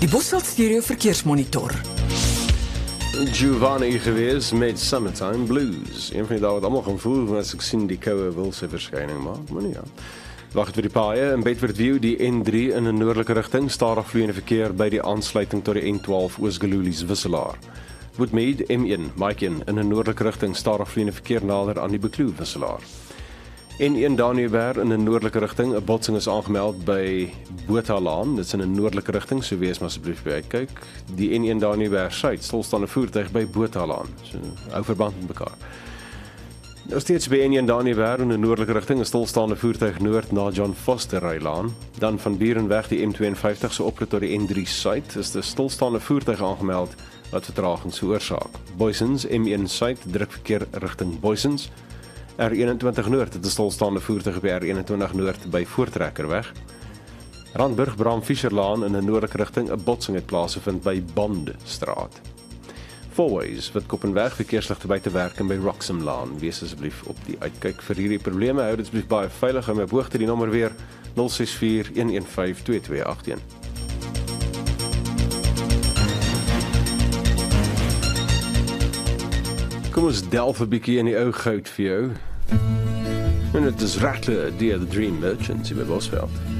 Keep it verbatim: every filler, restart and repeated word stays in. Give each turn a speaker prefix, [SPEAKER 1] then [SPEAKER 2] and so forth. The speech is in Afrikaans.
[SPEAKER 1] Die Bosveld Stereo Verkeersmonitor.
[SPEAKER 2] Giovanni gewees met Summertime Blues. Een van die dae wat almal gaan voel as ek sien die koue wilse verskyning maak, maar nie ja. Wag vir die paaie in Bedford View, die N drie in 'n noordelike rigting, stadig vloeiende verkeer by die aansluiting tot die N twaalf Oos-Gelulies wisselaar. Woodmead M een, Mike een in 'n noordelike rigting, stadig vloeiende verkeer nader aan die Bekloof wisselaar. N een Daniëberg in 'n noordelike rigting, 'n botsing is aangemeld by Bothalaan, dit is in 'n noordelike rigting, so wees maar asseblief by uitkyk. Die N een Daniëberg suid, stilstaande voertuig by Bothalaan, so hou verband met mekaar. Nou steeds by N een Daniëberg in 'n noordelike rigting, 'n stilstaande voertuig noord na John Foster Rylaan. Dan van Burenweg die M tweeënvyftig se oplot tot die N drie suid, is 'n stilstaande voertuig aangemeld wat vertragings veroorsaak. Boysens M een suid, drukverkeer rigting Boysens. R eenentwintig Noord, dit is stilstaande voertuig by R eenentwintig Noord by Voortrekkerweg. Randburg Bram Fischerlaan in 'n noordelike rigting, 'n botsing het plaasgevind by Bandstraat. Fourways wat Koppenweg verkeersligte by te werk en by Roxhamlaan. Wees asseblief op die uitkyk vir hierdie probleme. Hou dit asseblief baie veilig en op hoogte die nommer weer nul ses vier een een vyf twee twee agt een. Kom ons delf 'n bietjie in die ou goud vir jou. En dit is Rattler, die The Dream Merchants in Bosveld.